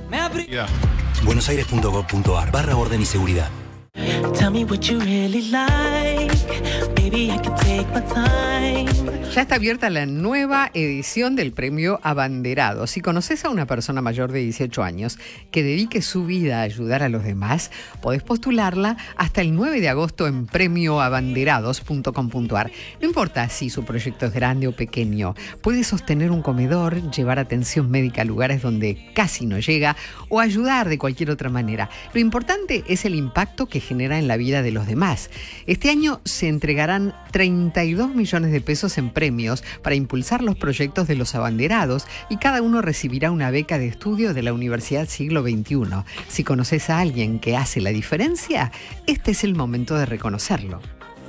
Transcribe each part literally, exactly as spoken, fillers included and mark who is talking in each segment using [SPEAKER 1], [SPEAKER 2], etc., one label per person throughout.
[SPEAKER 1] Yeah.
[SPEAKER 2] buenosaires.gov.ar barra orden y seguridad.
[SPEAKER 3] Tell me what you really like. Baby, I can take my time.
[SPEAKER 4] Ya está abierta la nueva edición del Premio Abanderado. Si conoces a una persona mayor de dieciocho años que dedique su vida a ayudar a los demás, podés postularla hasta el nueve de agosto en premio abanderados punto com punto a r. No importa si su proyecto es grande o pequeño, puede sostener un comedor, llevar atención médica a lugares donde casi no llega o ayudar de cualquier otra manera. Lo importante es el impacto que genera en la vida de los demás. Este año se entregarán treinta y dos millones de pesos en premios para impulsar los proyectos de los abanderados y cada uno recibirá una beca de estudio de la Universidad Siglo veintiuno. Si conoces a alguien que hace la diferencia, este es el momento de reconocerlo.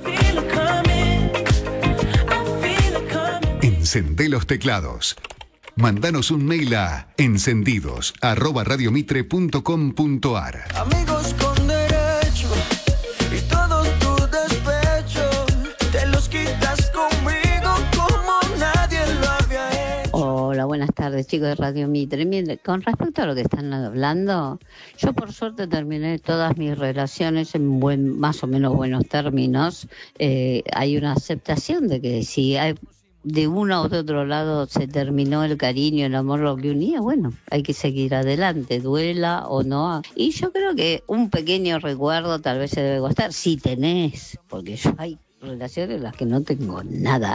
[SPEAKER 5] Encendé los teclados. Mándanos un mail a encendidos arroba radiomitre punto com punto a r.
[SPEAKER 3] Amigos con derecho y todos tus despechos te los quitas conmigo como nadie lo había hecho.
[SPEAKER 6] Hola, buenas tardes, chicos de Radio Mitre. Miren, con respecto a lo que están hablando, yo por suerte terminé todas mis relaciones en buen, más o menos buenos términos. Eh, hay una aceptación de que si hay de uno o de otro lado se terminó el cariño, el amor, lo que unía, bueno, hay que seguir adelante, duela o no. Y yo creo que un pequeño recuerdo tal vez se debe gustar, si tenés, porque yo hay relaciones en las que no tengo nada,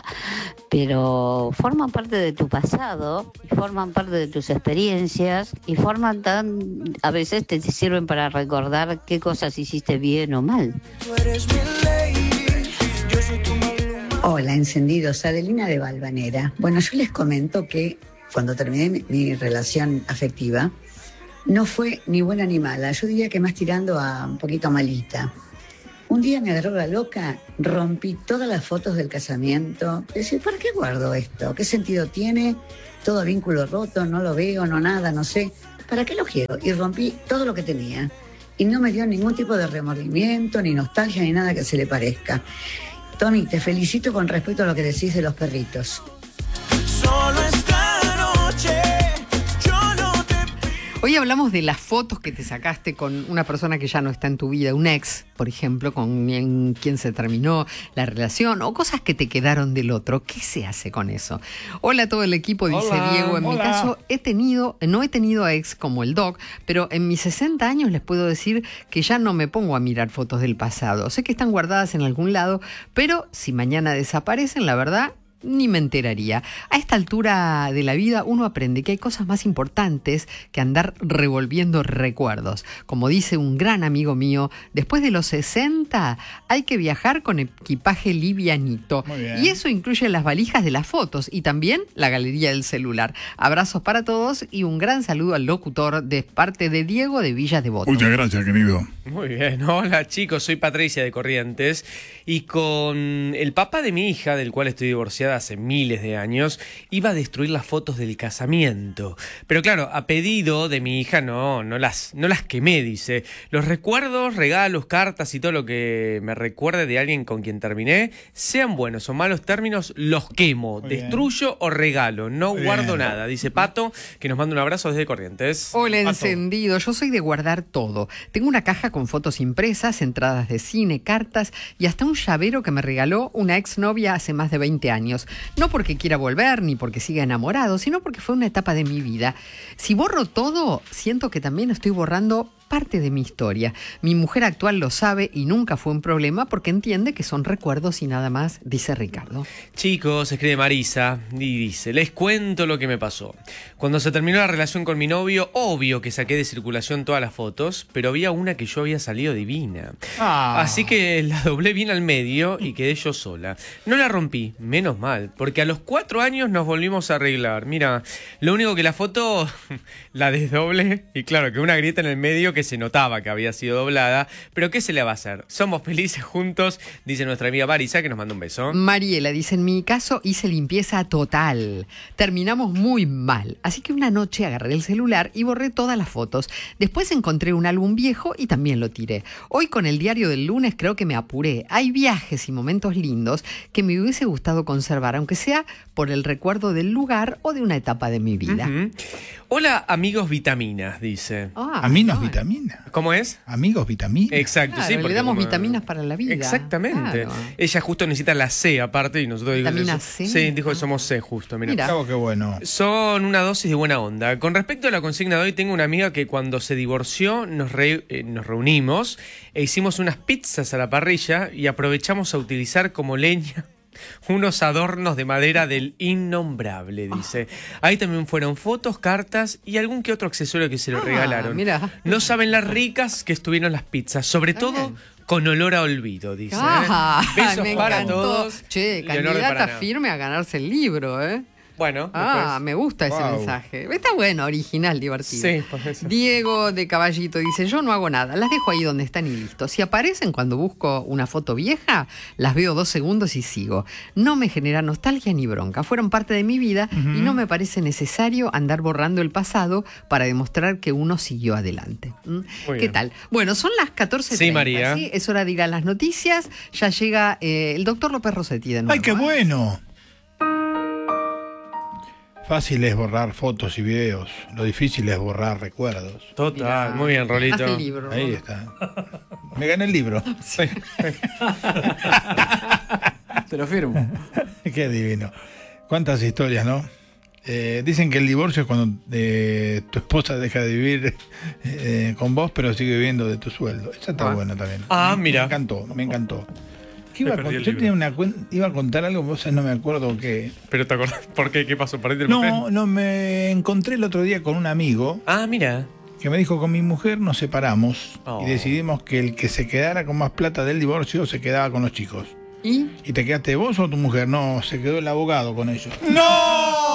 [SPEAKER 6] pero forman parte de tu pasado, forman parte de tus experiencias y forman tan, a veces te sirven para recordar qué cosas hiciste bien o mal.
[SPEAKER 3] Tú eres mi lady, yo soy tu Maluma.
[SPEAKER 7] Hola, encendidos, Adelina de Valvanera. Bueno, yo les comento que cuando terminé mi, mi relación afectiva, no fue ni buena ni mala. Yo diría que más tirando a un poquito malita. Un día me agarró la loca, rompí todas las fotos del casamiento. Decía, ¿para qué guardo esto? ¿Qué sentido tiene? Todo vínculo roto, no lo veo, no nada, no sé. ¿Para qué lo quiero? Y rompí todo lo que tenía. Y no me dio ningún tipo de remordimiento, ni nostalgia, ni nada que se le parezca. Tony, te felicito con respecto a lo que decís de los perritos.
[SPEAKER 3] Solo esta noche yo no te...
[SPEAKER 4] Hoy hablamos de las fotos que te sacaste con una persona que ya no está en tu vida, un ex, por ejemplo, con quien, quien se terminó la relación, o cosas que te quedaron del otro. ¿Qué se hace con eso? Hola a todo el equipo, dice
[SPEAKER 1] Hola,
[SPEAKER 4] Diego. En
[SPEAKER 1] hola.
[SPEAKER 4] mi caso, he tenido, no he tenido a ex como el Doc, pero en mis sesenta años les puedo decir que ya no me pongo a mirar fotos del pasado. Sé que están guardadas en algún lado, pero si mañana desaparecen, la verdad, ni me enteraría. A esta altura de la vida uno aprende que hay cosas más importantes que andar revolviendo recuerdos. Como dice un gran amigo mío, después de los sesenta hay que viajar con equipaje livianito.
[SPEAKER 1] Muy bien.
[SPEAKER 4] Y eso incluye las valijas de las fotos y también la galería del celular. Abrazos para todos y un gran saludo al locutor de parte de Diego de Villas Devoto.
[SPEAKER 1] Muchas gracias, querido.
[SPEAKER 8] Muy bien, hola chicos, soy Patricia de Corrientes y con el papá de mi hija, del cual estoy divorciada hace miles de años, iba a destruir las fotos del casamiento. Pero claro, a pedido de mi hija no, no las, no las quemé, dice. Los recuerdos, regalos, cartas y todo lo que me recuerde de alguien con quien terminé, sean buenos o malos términos, los quemo,
[SPEAKER 1] Muy
[SPEAKER 8] destruyo
[SPEAKER 1] bien.
[SPEAKER 8] o regalo, no
[SPEAKER 1] Muy
[SPEAKER 8] guardo
[SPEAKER 1] bien.
[SPEAKER 8] nada, dice Pato, que nos manda un abrazo desde Corrientes.
[SPEAKER 4] Hola,
[SPEAKER 1] Pato.
[SPEAKER 4] encendido. Yo soy de guardar todo. Tengo una caja con fotos impresas, entradas de cine, cartas y hasta un llavero que me regaló una exnovia hace más de veinte años. No porque quiera volver ni porque siga enamorado, sino porque fue una etapa de mi vida. Si borro todo, siento que también estoy borrando parte de mi historia. Mi mujer actual lo sabe y nunca fue un problema porque entiende que son recuerdos y nada más, dice Ricardo.
[SPEAKER 8] Chicos, escribe Marisa y dice, les cuento lo que me pasó. Cuando se terminó la relación con mi novio, obvio que saqué de circulación todas las fotos, pero había una que yo había salido divina.
[SPEAKER 1] Ah.
[SPEAKER 8] Así que la doblé bien al medio y quedé yo sola. No la rompí, menos mal, porque a los cuatro años nos volvimos a arreglar. Mira, lo único que la foto la desdoblé y claro, que una grieta en el medio que se notaba que había sido doblada, pero ¿qué se le va a hacer? Somos felices juntos, dice nuestra amiga Marisa, que nos manda un beso.
[SPEAKER 4] Mariela dice, en mi caso hice limpieza total. Terminamos muy mal, así que una noche agarré el celular y borré todas las fotos. Después encontré un álbum viejo y también lo tiré. Hoy con el diario del lunes creo que me apuré. Hay viajes y momentos lindos que me hubiese gustado conservar, aunque sea por el recuerdo del lugar o de una etapa de mi vida.
[SPEAKER 8] Uh-huh. Hola, amigos vitaminas, dice.
[SPEAKER 4] Ah,
[SPEAKER 1] Aminos
[SPEAKER 4] no,
[SPEAKER 1] vitaminas.
[SPEAKER 8] ¿Cómo es?
[SPEAKER 1] Amigos vitaminas.
[SPEAKER 8] Exacto,
[SPEAKER 4] claro,
[SPEAKER 8] sí.
[SPEAKER 4] le
[SPEAKER 8] porque
[SPEAKER 4] damos
[SPEAKER 8] como-
[SPEAKER 4] vitaminas para la vida.
[SPEAKER 8] Exactamente.
[SPEAKER 4] Claro.
[SPEAKER 8] Ella justo necesita la C aparte y nosotros digo,
[SPEAKER 4] ¿Vitamina
[SPEAKER 8] eso-
[SPEAKER 4] C?
[SPEAKER 8] Sí, dijo que
[SPEAKER 4] Ah.
[SPEAKER 8] somos C justo. Mira.
[SPEAKER 4] Mira.
[SPEAKER 1] Cabo, qué bueno.
[SPEAKER 8] Son una dosis de buena onda. Con respecto a la consigna de hoy, tengo una amiga que cuando se divorció nos, re- eh, nos reunimos e hicimos unas pizzas a la parrilla y aprovechamos a utilizar como leña unos adornos de madera del innombrable, dice. Ahí también fueron fotos, cartas y algún que otro accesorio que se le
[SPEAKER 4] Ah,
[SPEAKER 8] regalaron.
[SPEAKER 4] mirá.
[SPEAKER 8] No saben las ricas que estuvieron las pizzas, sobre
[SPEAKER 4] Está
[SPEAKER 8] todo
[SPEAKER 4] bien.
[SPEAKER 8] con olor a olvido, dice.
[SPEAKER 4] Ah,
[SPEAKER 8] Besos
[SPEAKER 4] me
[SPEAKER 8] para
[SPEAKER 4] encantó.
[SPEAKER 8] todos.
[SPEAKER 4] Che,
[SPEAKER 8] y honor de
[SPEAKER 4] candidata
[SPEAKER 8] Paraná.
[SPEAKER 4] firme a ganarse el libro, ¿eh?
[SPEAKER 8] Bueno,
[SPEAKER 4] Ah,
[SPEAKER 8] después.
[SPEAKER 4] me gusta ese
[SPEAKER 1] Wow.
[SPEAKER 4] mensaje. Está bueno, original, divertido.
[SPEAKER 8] Sí, por eso.
[SPEAKER 4] Diego de Caballito dice, yo no hago nada, las dejo ahí donde están y listo. Si aparecen cuando busco una foto vieja, las veo dos segundos y sigo. No me genera nostalgia ni bronca, fueron parte de mi vida y no me parece necesario andar borrando el pasado para demostrar que uno siguió adelante. ¿Mm? ¿Qué
[SPEAKER 8] bien.
[SPEAKER 4] tal? Bueno, son las catorce treinta.
[SPEAKER 8] Sí, María.
[SPEAKER 4] ¿sí? Es hora de ir a las noticias. Ya llega eh, el doctor López Rossetti de nuevo.
[SPEAKER 1] ¡Ay, qué
[SPEAKER 4] ¿eh?
[SPEAKER 1] bueno! Fácil es borrar fotos y videos. Lo difícil es borrar recuerdos.
[SPEAKER 8] Total,
[SPEAKER 4] Mirá,
[SPEAKER 8] muy bien, Rolito.
[SPEAKER 4] haz el libro,
[SPEAKER 1] Ahí
[SPEAKER 4] ¿no?
[SPEAKER 1] está. Me gané el libro.
[SPEAKER 9] Te lo firmo.
[SPEAKER 1] Qué divino. Cuántas historias, ¿no? Eh, dicen que el divorcio es cuando eh, tu esposa deja de vivir eh, con vos, pero sigue viviendo de tu sueldo. Esa está
[SPEAKER 8] Ah.
[SPEAKER 1] buena también.
[SPEAKER 8] Ah, mira.
[SPEAKER 1] Me encantó, me encantó. ¿Qué
[SPEAKER 8] Me
[SPEAKER 1] iba a
[SPEAKER 8] perdí
[SPEAKER 1] con-
[SPEAKER 8] el
[SPEAKER 1] yo
[SPEAKER 8] libro.
[SPEAKER 1] tenía una cuen- iba a contar algo, vos no me acuerdo qué.
[SPEAKER 8] Pero te acordás, ¿por qué? ¿Qué pasó? ¿Perdiste el
[SPEAKER 1] No,
[SPEAKER 8] papel?
[SPEAKER 1] no, me encontré el otro día con un amigo
[SPEAKER 8] Ah, mira.
[SPEAKER 1] que me dijo, con mi mujer nos separamos
[SPEAKER 8] Oh.
[SPEAKER 1] y decidimos que el que se quedara con más plata del divorcio se quedaba con los chicos.
[SPEAKER 4] ¿Y?
[SPEAKER 1] ¿Y te quedaste vos o tu mujer? No, se quedó el abogado con ellos. ¡No!